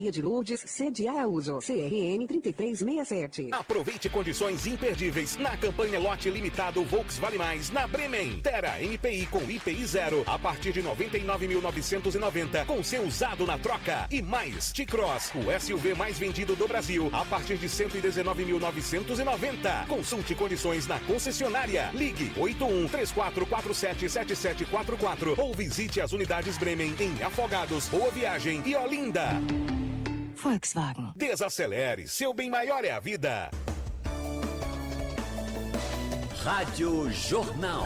de Lourdes, sede Araújo, CRN 3367. Aproveite condições imperdíveis na campanha lote limitado Volkswagen Mais na Bremen. Terra MPI com IPI 0 a partir de 99.990 com seu usado na troca. E mais T-Cross, o SUV mais vendido do Brasil a partir de 119.990. Consulte condições na concessionária. Ligue 8134477744 ou visite as unidades Bremen em Afogados, Boa Viagem e Olinda. Volkswagen. Desacelere, seu bem maior é a vida. Rádio Jornal.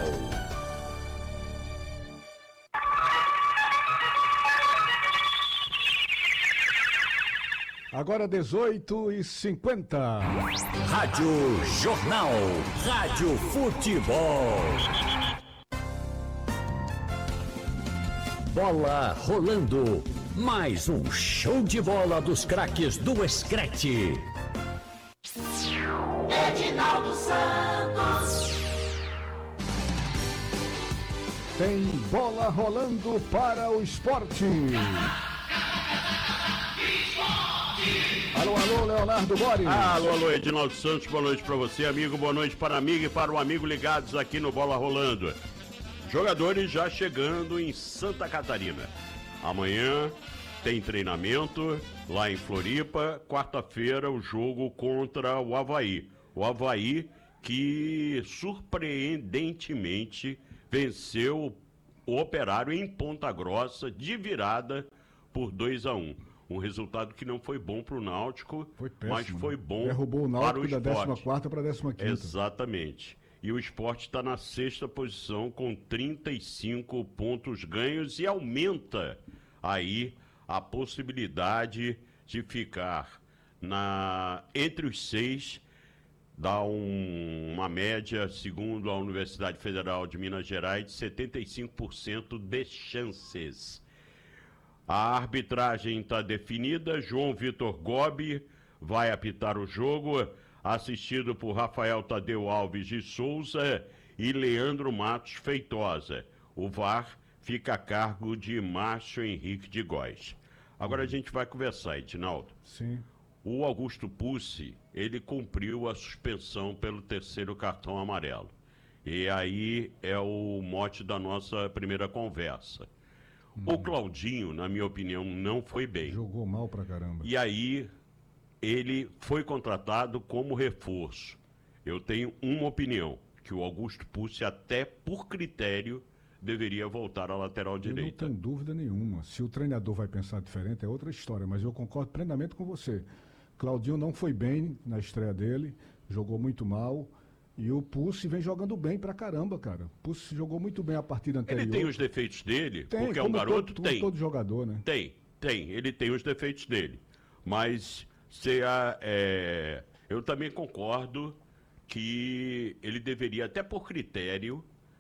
Agora 18h50. Rádio Jornal. Rádio Futebol. Bola rolando. Mais um show de bola dos craques do Screte. Edinaldo Santos. Tem bola rolando para o esporte. Alô, alô, Leonardo Boris. Alô, Edinaldo Santos, boa noite para você, amigo, boa noite para a amiga e para o amigo ligados aqui no Bola Rolando. Jogadores já chegando em Santa Catarina. Amanhã tem treinamento lá em Floripa. Quarta-feira o jogo contra o Avaí. O Avaí que surpreendentemente venceu o Operário em Ponta Grossa de virada por 2-1. Um resultado que não foi bom para o Náutico, foi péssimo, mas foi bom derrubou o para o Náutico da Sport. 14ª para a 15ª. Exatamente. E o Sport está na 6ª posição com 35 pontos ganhos e aumenta aí a possibilidade de ficar entre os 6, dá uma média, segundo a Universidade Federal de Minas Gerais, de 75% de chances. A arbitragem está definida, João Vitor Gobi vai apitar o jogo, assistido por Rafael Tadeu Alves de Souza e Leandro Matos Feitosa. O VAR fica a cargo de Márcio Henrique de Góes. Agora a gente vai conversar, Edinaldo. Sim. O Augusto Pucci, ele cumpriu a suspensão pelo 3º cartão amarelo. E aí é o mote da nossa primeira conversa. O Claudinho, na minha opinião, não foi bem. Jogou mal pra caramba. E aí ele foi contratado como reforço. Eu tenho uma opinião, que o Augusto Pucci, até por critério, deveria voltar à lateral direita. Eu não tenho dúvida nenhuma. Se o treinador vai pensar diferente, é outra história, mas eu concordo plenamente com você. Claudinho não foi bem na estreia dele, jogou muito mal. E o Pucci vem jogando bem pra caramba, cara. O Pucci jogou muito bem a partida anterior. Ele tem os defeitos dele, tem, porque é um garoto? Tem. Todo jogador, né? Tem. Ele tem os defeitos dele. Mas eu também concordo que ele deveria, até por critério,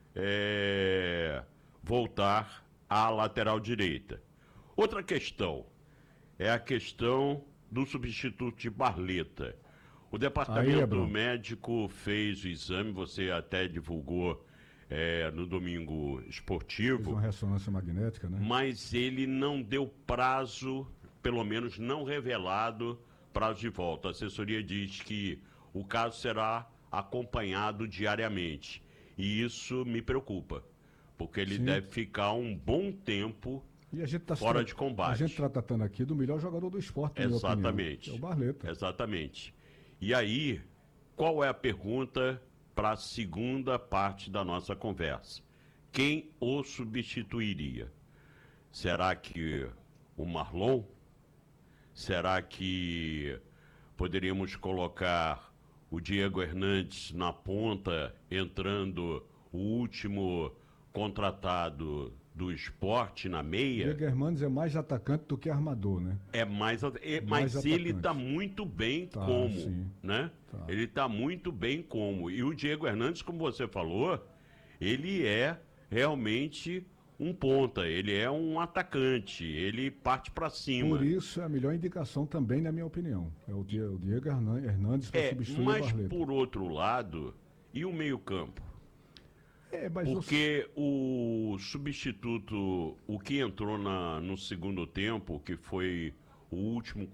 voltar à lateral direita. Outra questão é a questão do substituto de Barleta. O departamento médico fez o exame, você até divulgou no domingo esportivo. Fez uma ressonância magnética, né? Mas ele não deu prazo, pelo menos não revelado, prazo de volta. A assessoria diz que o caso será acompanhado diariamente. E isso me preocupa, porque ele deve ficar um bom tempo fora de combate. A gente está tratando aqui do melhor jogador do esporte, na minha opinião, Exatamente. é o Barleta. Exatamente. E aí, qual é a pergunta para a segunda parte da nossa conversa? Quem o substituiria? Será que o Marlon? Será que poderíamos colocar o Diego Hernandes na ponta, entrando o último contratado do Sport na meia? Diego Hernandes é mais atacante do que armador, né? Mas atacante. Ele está muito bem né? Tá. Ele está muito bem como. E o Diego Hernandes, como você falou, ele é realmente um ponta, ele é um atacante, ele parte para cima. Por isso é a melhor indicação também, na minha opinião. É o Diego Hernandes para substituir o Mas Barleta. por outro lado, e o meio-campo? Mas porque o substituto, o que entrou no segundo tempo, que foi o último